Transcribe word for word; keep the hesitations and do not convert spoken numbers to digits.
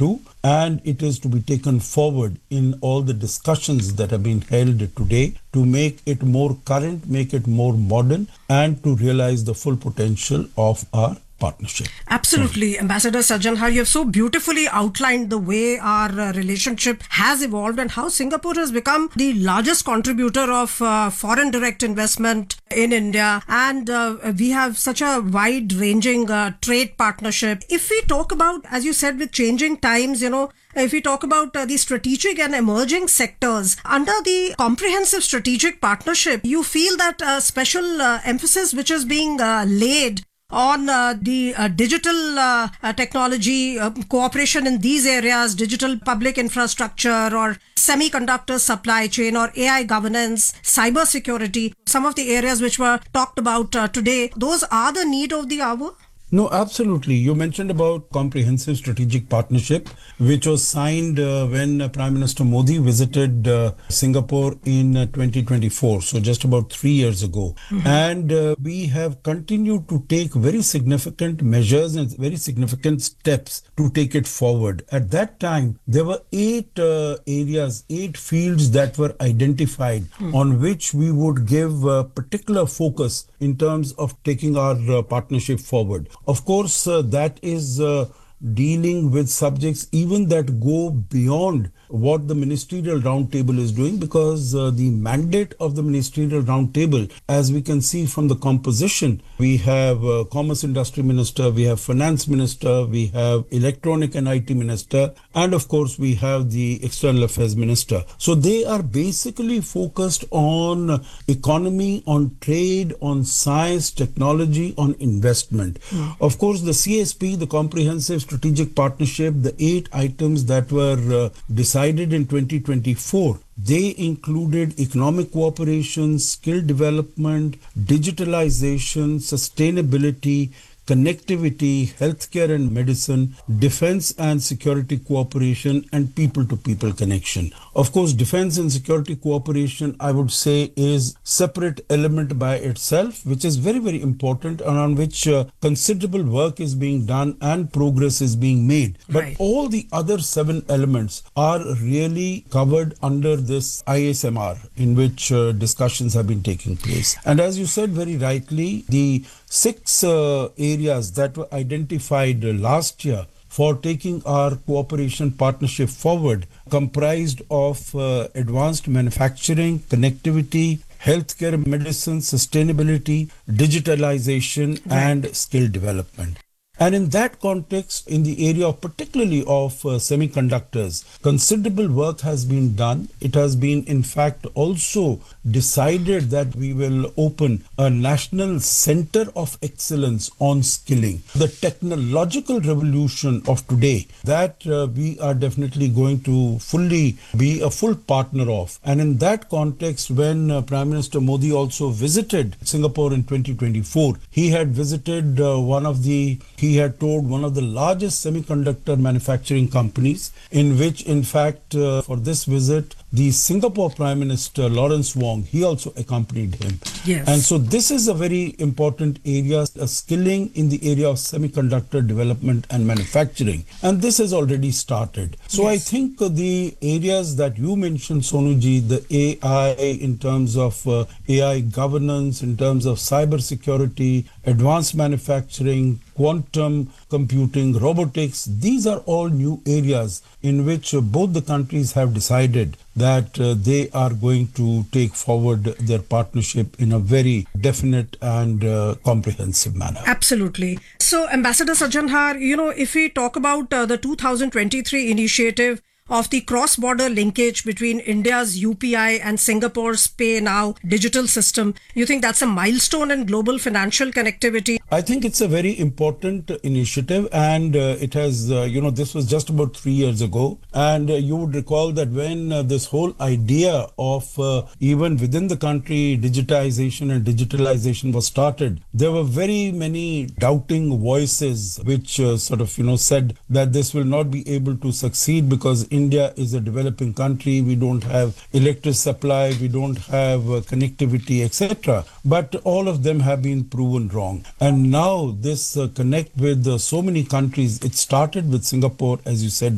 twenty-two, and it is to be taken forward in all the discussions that have been held today to make it more current, make it more modern, and to realize the full potential of our partnership. Absolutely. Ambassador Sajjan Har, you have so beautifully outlined the way our uh, relationship has evolved and how Singapore has become the largest contributor of uh, foreign direct investment in India. And uh, we have such a wide-ranging uh, trade partnership. If we talk about, as you said, with changing times, you know, if we talk about uh, the strategic and emerging sectors, under the comprehensive strategic partnership, you feel that uh, special uh, emphasis which is being uh, laid on uh, the uh, digital uh, uh, technology, uh, cooperation in these areas, digital public infrastructure or semiconductor supply chain or A I governance, cyber security, some of the areas which were talked about uh, today, those are the need of the hour? No, absolutely. You mentioned about comprehensive strategic partnership, which was signed uh, when uh, Prime Minister Modi visited uh, Singapore in uh, twenty twenty-four, so just about three years ago. Mm-hmm. And uh, we have continued to take very significant measures and very significant steps to take it forward. At that time, there were eight uh, areas, eight fields that were identified mm-hmm. on which we would give uh, particular focus in terms of taking our uh, partnership forward. Of course, uh, that is uh, dealing with subjects even that go beyond what the Ministerial Roundtable is doing, because uh, the mandate of the Ministerial Roundtable, as we can see from the composition, we have uh, Commerce Industry Minister, we have Finance Minister, we have Electronic and I T Minister, and of course we have the External Affairs Minister. So they are basically focused on economy, on trade, on science, technology, on investment. Mm. Of course, the C S P, the Comprehensive Strategic Partnership, the eight items that were uh, decided in twenty twenty-four, they included economic cooperation, skill development, digitalization, sustainability, connectivity, healthcare and medicine, defense and security cooperation, and people-to-people connection. Of course, defense and security cooperation, I would say, is separate element by itself, which is very, very important and on which uh, considerable work is being done and progress is being made. But right. all the other seven elements are really covered under this I S M R, in which uh, discussions have been taking place. And as you said very rightly, the six uh, areas that were identified uh, last year for taking our cooperation partnership forward comprised of uh, advanced manufacturing, connectivity, healthcare, medicine, sustainability, digitalization, right. and skill development. And in that context, in the area of particularly of uh, semiconductors, considerable work has been done. It has been, in fact, also decided that we will open a national center of excellence on skilling. The technological revolution of today, that uh, we are definitely going to fully be a full partner of. And in that context, when uh, Prime Minister Modi also visited Singapore in twenty twenty-four, he had visited uh, one of the He had toured one of the largest semiconductor manufacturing companies, in which, in fact, uh, for this visit, the Singapore Prime Minister, Lawrence Wong, he also accompanied him. Yes. And so this is a very important area, a skilling in the area of semiconductor development and manufacturing. And this has already started. So yes. I think uh, the areas that you mentioned, Sonuji, the A I in terms of uh, A I governance, in terms of cyber security, advanced manufacturing, quantum computing, robotics, these are all new areas in which uh, both the countries have decided that uh, they are going to take forward their partnership in a very definite and uh, comprehensive manner. Absolutely. So, Ambassador Sajjan Har, you know, if we talk about uh, the two thousand twenty-three initiative of the cross-border linkage between India's U P I and Singapore's Pay Now digital system, you think that's a milestone in global financial connectivity? I think it's a very important initiative, and uh, it has, uh, you know, this was just about three years ago. And uh, you would recall that when uh, this whole idea of uh, even within the country digitization and digitalization was started, there were very many doubting voices which uh, sort of, you know, said that this will not be able to succeed because India is a developing country, we don't have electric supply, we don't have uh, connectivity, et cetera. But all of them have been proven wrong. And now this uh, connect with uh, so many countries, it started with Singapore, as you said